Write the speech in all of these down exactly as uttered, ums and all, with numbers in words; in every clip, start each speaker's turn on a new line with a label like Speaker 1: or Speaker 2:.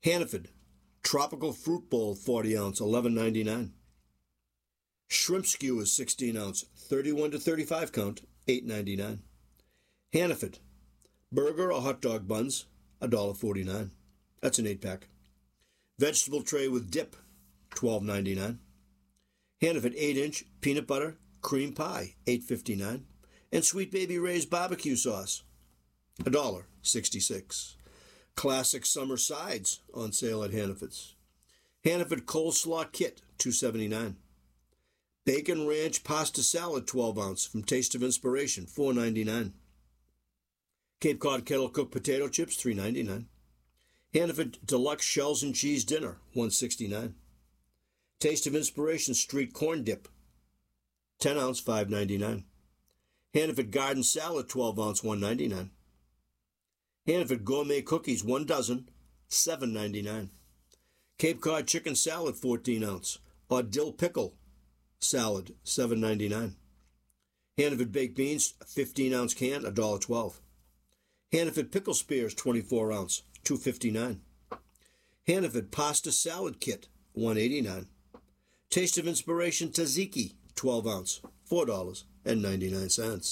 Speaker 1: Hannaford Tropical Fruit Bowl forty ounce, eleven ninety-nine. Shrimp skewers sixteen ounce, thirty-one to thirty-five count, eight ninety-nine. Hannaford burger or hot dog buns, one forty-nine. That's an eight pack. Vegetable tray with dip, twelve ninety-nine. Hannaford eight inch peanut butter cream pie, eight fifty-nine. And Sweet Baby Ray's barbecue sauce, one sixty-six. Classic summer sides on sale at Hannaford's. Hannaford coleslaw kit, two seventy-nine. Bacon ranch pasta salad, twelve ounce from Taste of Inspiration, four ninety-nine. Cape Cod kettle cooked potato chips, three ninety-nine. Hannaford deluxe shells and cheese dinner, one sixty-nine. Taste of Inspiration street corn dip, ten ounce, five ninety-nine. Hannaford garden salad, twelve ounce, one ninety-nine. Hannaford gourmet cookies, one dozen, seven ninety-nine. Cape Cod chicken salad, fourteen ounce, or dill pickle salad, seven ninety-nine. Hannaford baked beans, fifteen ounce can, one twelve. Hannaford pickle spears, twenty-four ounce, two fifty-nine. Hannaford pasta salad kit, one eighty-nine. Taste of Inspiration tzatziki, twelve ounce, four ninety-nine.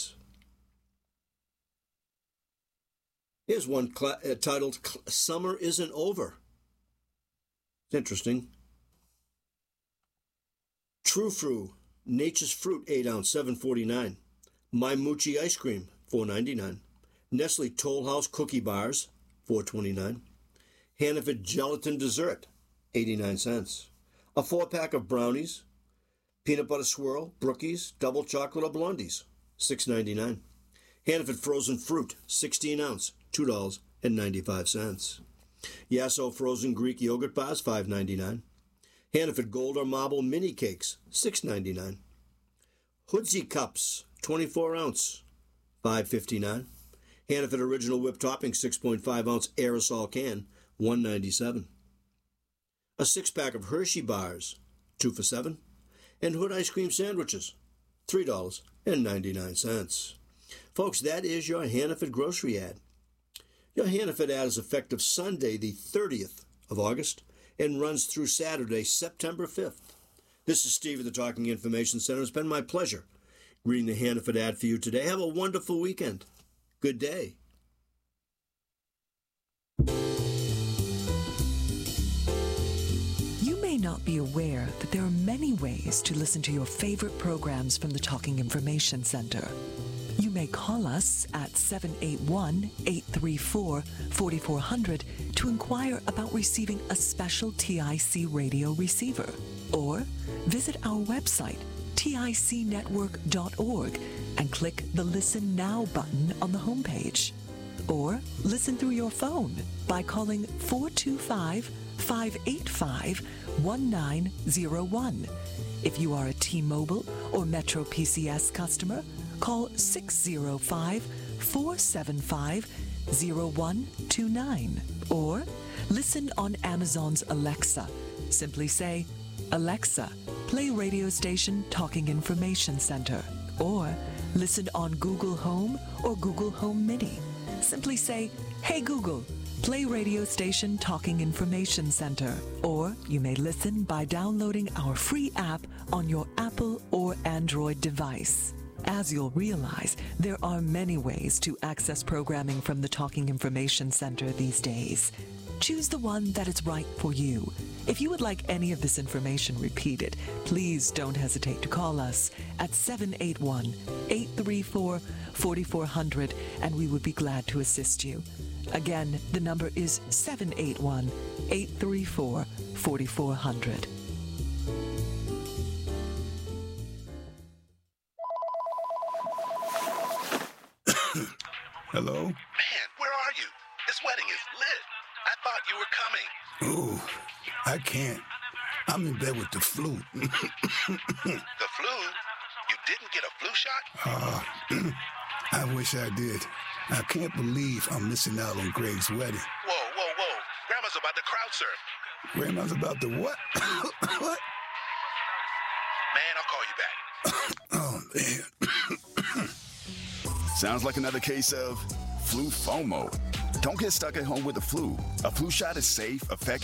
Speaker 1: Here's one cl- uh, titled Summer Isn't Over. It's interesting. True Fru, Nature's Fruit, eight ounce, seven forty-nine. My Moochie Ice Cream, four ninety-nine. Nestle Toll House Cookie Bars, four twenty-nine. Hannaford Gelatin Dessert, eighty-nine cents. A four-pack of brownies, peanut butter swirl, Brookies, double chocolate or blondies, six ninety-nine. Hannaford Frozen Fruit, sixteen ounce, two ninety-five. Yasso Frozen Greek Yogurt Bars, five ninety-nine. Hannaford Gold or Marble Mini Cakes, six ninety-nine. Hoodsy Cups, twenty-four ounce, five fifty-nine. Hannaford Original Whipped Topping, six point five ounce aerosol can, one ninety-seven. A six-pack of Hershey Bars, two for seven. And Hood Ice Cream Sandwiches, three ninety-nine. Folks, that is your Hannaford grocery ad. Your Hannaford ad is effective Sunday, the thirtieth of August, and runs through Saturday, September fifth. This is Steve at the Talking Information Center. It's been my pleasure reading the Hannaford ad for you today. Have a wonderful weekend. Good day.
Speaker 2: You may not be aware that there are many ways to listen to your favorite programs from the Talking Information Center. You may call us at seven eight one, eight three four, four four zero zero to inquire about receiving a special T I C radio receiver. Or visit our website, tic network dot org, and click the Listen Now button on the homepage. Or listen through your phone by calling four two five, five eight five, one nine zero one. If you are a T-Mobile or Metro P C S customer, call six zero five, four seven five, zero one two nine. Or listen on Amazon's Alexa. Simply say, Alexa, play radio station Talking Information Center. Or listen on Google Home or Google Home Mini. Simply say, Hey Google, play radio station Talking Information Center. Or you may listen by downloading our free app on your Apple or Android device. As you'll realize, there are many ways to access programming from the Talking Information Center these days. Choose the one that is right for you. If you would like any of this information repeated, please don't hesitate to call us at seven eight one, eight three four, four four zero zero, and we would be glad to assist you. Again, the number is seven eight one, eight three four, four four zero zero.
Speaker 3: Hello?
Speaker 4: Man, where are you? This wedding is lit. I thought you were coming.
Speaker 3: Ooh, I can't. I'm in bed with the flu.
Speaker 4: The flu? You didn't get a flu shot?
Speaker 3: Uh, I wish I did. I can't believe I'm missing out on Greg's wedding.
Speaker 4: Whoa, whoa, whoa. Grandma's about to crowd surf.
Speaker 3: Grandma's about to what? What?
Speaker 4: Man, I'll call you back.
Speaker 3: Oh, man.
Speaker 5: Sounds like another case of flu FOMO. Don't get stuck at home with the flu. A flu shot is safe, effective.